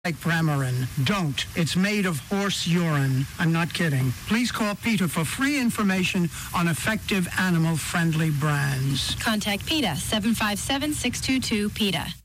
like Premarin. Don't. It's made of horse urine. I'm not kidding. Please call PETA for free information on effective animal-friendly brands. Contact PETA, 757-622-PETA.